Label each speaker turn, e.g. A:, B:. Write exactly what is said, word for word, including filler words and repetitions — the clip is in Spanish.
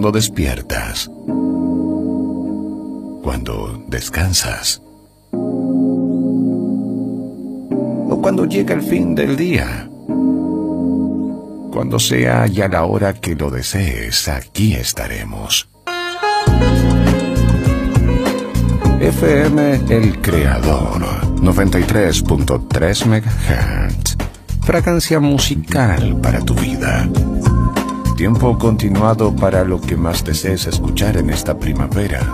A: cuando despiertas, cuando descansas, o cuando llega el fin del día. Cuando sea ya la hora que lo desees, aquí estaremos. F M El Creador, noventa y tres punto tres megahertz. Fragancia musical para tu vida. Tiempo continuado para lo que más desees escuchar en esta primavera.